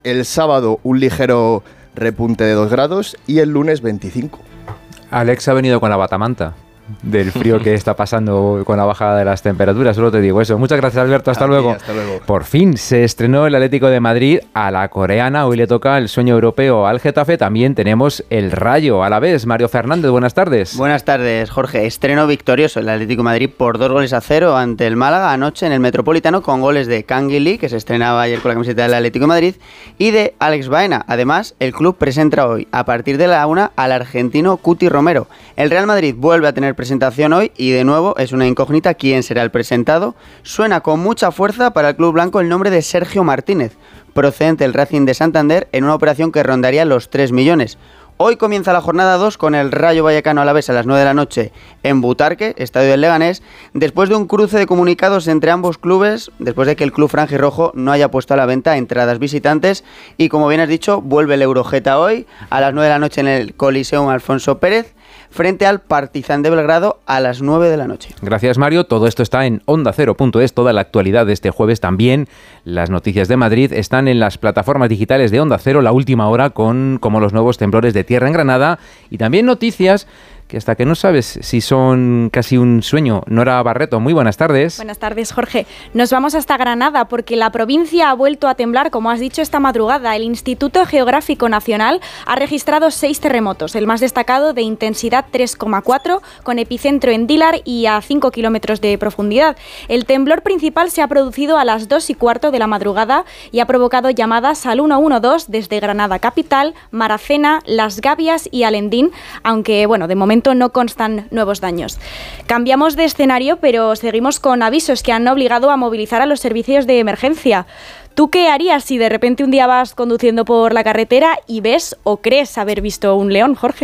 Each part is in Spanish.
El sábado un ligero repunte de 2 grados y el lunes 25. Alex ha venido con la batamanta del frío que está pasando con la bajada de las temperaturas, solo te digo eso. Muchas gracias, Alberto, hasta luego. Hasta luego. Por fin se estrenó el Atlético de Madrid a la coreana, hoy le toca el sueño europeo al Getafe, también tenemos el Rayo a la vez. Mario Fernández, buenas tardes. Buenas tardes, Jorge. Estreno victorioso el Atlético de Madrid por 2-0 ante el Málaga anoche en el Metropolitano, con goles de Canguilí, que se estrenaba ayer con la camiseta del Atlético de Madrid, y de Alex Baena. Además, el club presenta hoy, a partir de la 1, al argentino Cuti Romero. El Real Madrid vuelve a tener presentación hoy y de nuevo es una incógnita quién será el presentado. Suena con mucha fuerza para el club blanco el nombre de Sergio Martínez, procedente del Racing de Santander, en una operación que rondaría los 3 millones. Hoy comienza la jornada 2 con el Rayo Vallecano Alavés a las 9 de la noche en Butarque, estadio del Leganés, después de un cruce de comunicados entre ambos clubes, después de que el club franjirrojo no haya puesto a la venta entradas visitantes. Y como bien has dicho, vuelve el Eurogeta hoy a las 9 de la noche en el Coliseum Alfonso Pérez, frente al Partizan de Belgrado a las 9 de la noche. Gracias, Mario. Todo esto está en OndaCero.es, toda la actualidad de este jueves también. Las noticias de Madrid están en las plataformas digitales de Onda Cero, la última hora con como los nuevos temblores de tierra en Granada y también noticias que hasta que no sabes si son casi un sueño. Nora Barreto, muy buenas tardes. Buenas tardes, Jorge. Nos vamos hasta Granada porque la provincia ha vuelto a temblar, como has dicho, esta madrugada. El Instituto Geográfico Nacional ha registrado 6 terremotos, el más destacado de intensidad 3,4, con epicentro en Dílar y a 5 kilómetros de profundidad. El temblor principal se ha producido a las 2:15 de la madrugada y ha provocado llamadas al 112 desde Granada capital, Maracena, Las Gavias y Alendín, aunque, bueno, de momento no constan nuevos daños. Cambiamos de escenario, pero seguimos con avisos que han obligado a movilizar a los servicios de emergencia. ¿Tú qué harías si de repente un día vas conduciendo por la carretera y ves o crees haber visto un león, Jorge?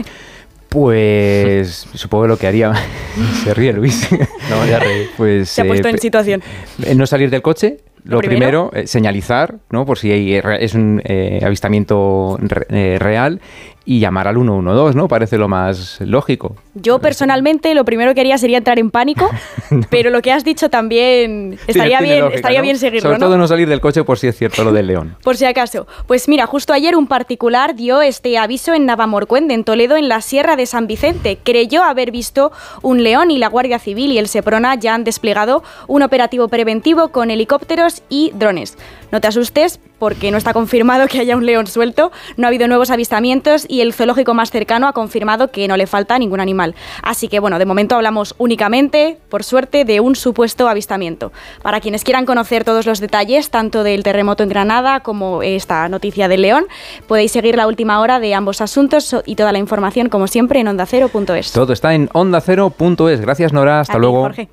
Pues supongo que lo que haría... Se ríe Luis. No, ya reí. Pues, se ha puesto en situación. No salir del coche. Lo primero, señalizar, ¿no? Por si es un avistamiento real, y llamar al 112, ¿no? Parece lo más lógico. Yo personalmente lo primero que haría sería entrar en pánico, no. Pero lo que has dicho también estaría bien, lógica, estaría, ¿no? Bien seguirlo, sobre todo no salir del coche por si es cierto lo del león. Por si acaso. Pues mira, justo ayer un particular dio este aviso en Navamorcuende, en Toledo, en la Sierra de San Vicente. Creyó haber visto un león y la Guardia Civil y el Seprona ya han desplegado un operativo preventivo con helicópteros y drones. No te asustes porque no está confirmado que haya un león suelto, no ha habido nuevos avistamientos y el zoológico más cercano ha confirmado que no le falta ningún animal. Así que bueno, de momento hablamos únicamente, por suerte, de un supuesto avistamiento. Para quienes quieran conocer todos los detalles, tanto del terremoto en Granada como esta noticia del león, podéis seguir la última hora de ambos asuntos y toda la información, como siempre, en OndaCero.es. Todo está en OndaCero.es. Gracias, Nora. Hasta luego. Jorge.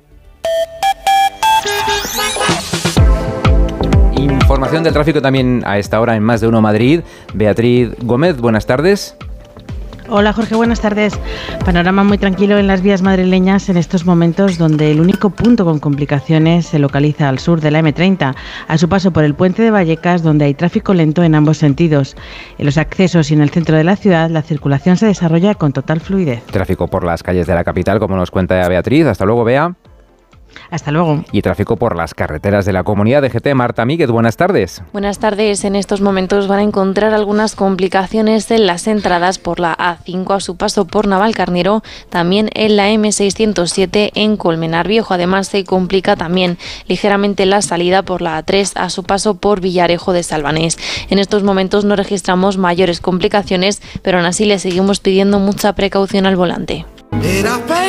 Información del tráfico también a esta hora en Más de Uno Madrid. Beatriz Gómez, buenas tardes. Hola Jorge, buenas tardes. Panorama muy tranquilo en las vías madrileñas en estos momentos, donde el único punto con complicaciones se localiza al sur de la M30, a su paso por el puente de Vallecas, donde hay tráfico lento en ambos sentidos. En los accesos y en el centro de la ciudad, la circulación se desarrolla con total fluidez. Tráfico por las calles de la capital, como nos cuenta Beatriz. Hasta luego, Bea. Hasta luego. Y tráfico por las carreteras de la Comunidad de GT. Marta Míguez, buenas tardes. Buenas tardes. En estos momentos van a encontrar algunas complicaciones en las entradas por la A5 a su paso por Navalcarnero, también en la M607 en Colmenar Viejo. Además, se complica también ligeramente la salida por la A3 a su paso por Villarejo de Salvanés. En estos momentos no registramos mayores complicaciones, pero aún así le seguimos pidiendo mucha precaución al volante.